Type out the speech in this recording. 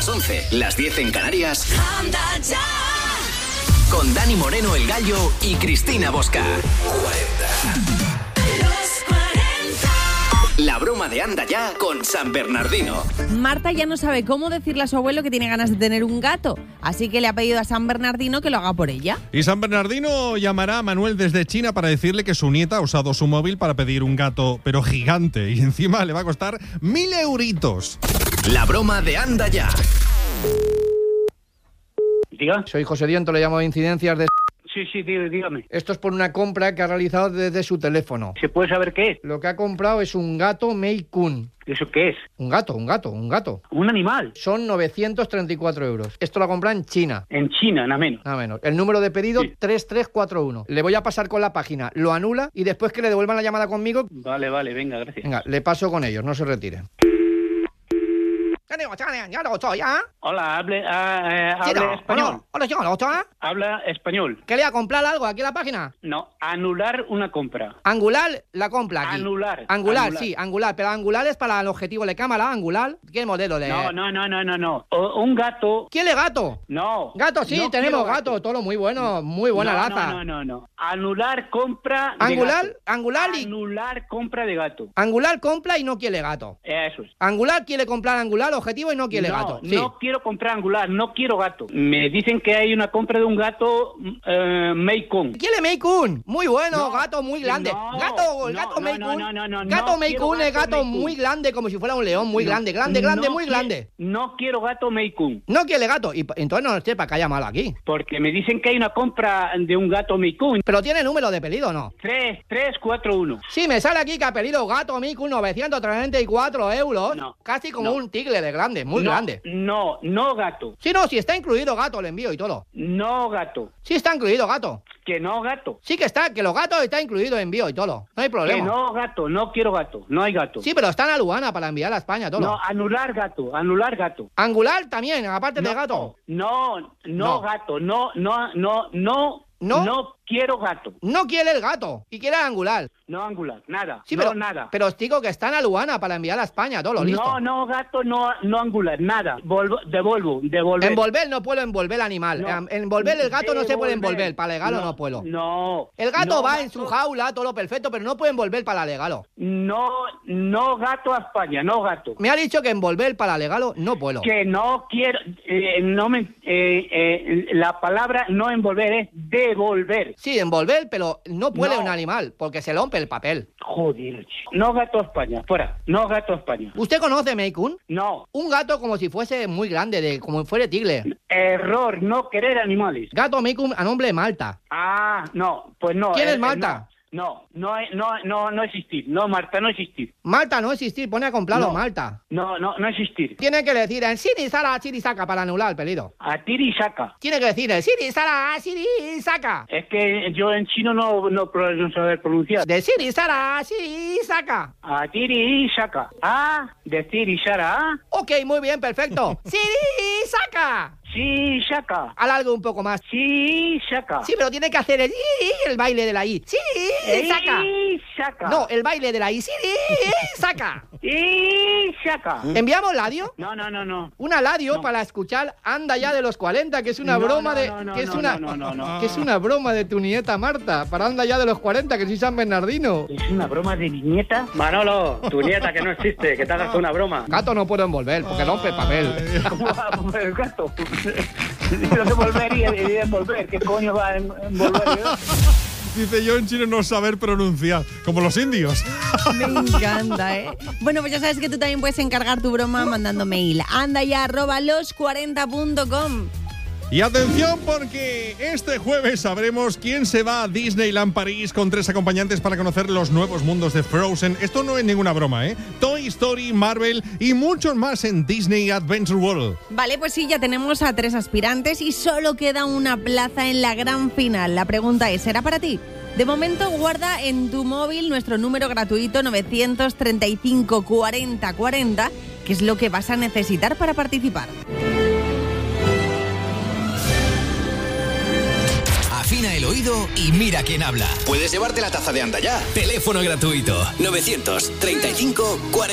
11, las 10 en Canarias. Anda ya. Con Dani Moreno, el Gallo, y Cristina Bosca. 40. La broma de Anda Ya con San Bernardino. Marta ya no sabe cómo decirle a su abuelo que tiene ganas de tener un gato, así que le ha pedido a San Bernardino que lo haga por ella. Y San Bernardino llamará a Manuel desde China para decirle que su nieta ha usado su móvil para pedir un gato, pero gigante, y encima le va a costar 1.000 euritos. La broma de Anda Ya. Diga. Soy José Diento, le llamo de Incidencias de... Sí, dígame. Esto es por una compra que ha realizado desde su teléfono. ¿Se puede saber qué es? Lo que ha comprado es un gato Maine Coon. ¿Eso qué es? Un gato. ¿Un animal? Son 934 euros. Esto lo ha comprado en China. En China, nada menos. Nada menos. El número de pedido, sí. 3341. Le voy a pasar con la página, lo anula y después que le devuelvan la llamada conmigo... Vale, venga, gracias. Venga, le paso con ellos, no se retire. Hola, hable español. Habla español. ¿Quería comprar algo aquí en la página? No, anular una compra. Angular la compra aquí. Angular, sí, angular. Pero angular es para el objetivo de cámara, angular. ¿Qué modelo de...? No. Un gato... ¿Quiere gato? No. Gato, sí, no tenemos gato. Todo muy bueno, muy buena raza. No. Anular compra de gato. Anular compra de gato. Angular compra y no quiere gato. Eso es. Angular quiere comprar angular, objetivo, y no quiere gato. Sí. No quiero comprar angular, no quiero gato. Me dicen que hay una compra de un gato Maine Coon. ¿Quiere Maine Coon? Muy bueno, gato muy grande. El gato Maine Coon. Gato Maine Coon es gato muy grande, como si fuera un león, muy grande, muy grande. No quiero gato Maine Coon. No quiere gato. Y entonces no sé para qué haya mal aquí. Porque me dicen que hay una compra de un gato Maine Coon. ¿Pero tiene número de pedido o no? 3341. Sí, me sale aquí que ha pedido gato Maine Coon 934 euros. No. Casi como un tigre de grande, muy grande. No gato. Sí, si está incluido gato, le envío y todo. No gato. Sí está incluido gato. Que no gato. Sí que está, que los gatos está incluido envío y todo. No hay problema. Que no gato, no quiero gato, no hay gato. Sí, pero está en aduana para enviar a España todo. No, anular gato. Angular también, aparte de gato. No gato, no quiero gato. No quiere el gato y quiere angular. No angular, nada. Sí, nada. Pero os digo que está en aduana para enviar a España, todo lo listo. No gato, no angular, nada. Devolver. Envolver no puedo envolver el animal. No. Envolver el gato no se puede envolver, para legalo no puedo. No. El gato va en su jaula, todo lo perfecto, pero no puede envolver para legalo. No gato a España, no gato. Me ha dicho que envolver para legalo no puedo. Que no quiero, la palabra no envolver es devolver. Sí, envolver, pero no puede un animal, porque se rompe el papel. Joder, no gato a España, fuera. No gato a España. ¿Usted conoce Maine Coon? No. Un gato como si fuese muy grande, como si fuera tigre. Error, no querer animales. Gato Maine Coon a nombre Malta. Ah, no, pues no. ¿Quién es Malta? No existir. No, Marta, no existir. Malta no existir, pone a comprarlo Malta. No existir. Tiene que decir en Siri, Sara, Siri, saca para anular el pedido. A tiri saca. Tiene que decir en Siri, Sara, Siri, saca. Es que yo en chino no saber pronunciar. De Siri, Sara, Siri, saca. A tiri saca. De Siri, Sara. Ok, muy bien, perfecto. Siri, saca. Sí, saca. Alargo un poco más. Sí, saca. Sí, pero tiene que hacer el baile de la I. Sí, saca. Saca. No, el baile de la I. Sí, saca. Y saca. ¿Enviamos el audio? No. Un audio para escuchar Anda Ya de los 40, que es una broma de... que es una broma de tu nieta Marta, para Anda Ya de los 40, que soy San Bernardino. ¿Es una broma de mi nieta? Manolo, tu nieta que no existe, que te hagas una broma. Gato no puedo envolver, porque rompe el papel. ¿Cómo va a envolver el gato? No se volvería y envolver. ¿Qué coño va a envolver? Dice yo en chino no saber pronunciar, como los indios. Me encanta, ¿eh? Bueno, pues ya sabes que tú también puedes encargar tu broma mandando mail. andaya@los40.com. Y atención, porque este jueves sabremos quién se va a Disneyland París con 3 acompañantes para conocer los nuevos mundos de Frozen. Esto no es ninguna broma, ¿eh? Toy Story, Marvel y muchos más en Disney Adventure World. Vale, pues sí, ya tenemos a 3 aspirantes y solo queda una plaza en la gran final. La pregunta es, ¿será para ti? De momento, guarda en tu móvil nuestro número gratuito 935 40 40, que es lo que vas a necesitar para participar. Afina el oído y mira quién habla. Puedes llevarte la taza de Anda Ya. Teléfono gratuito 935 40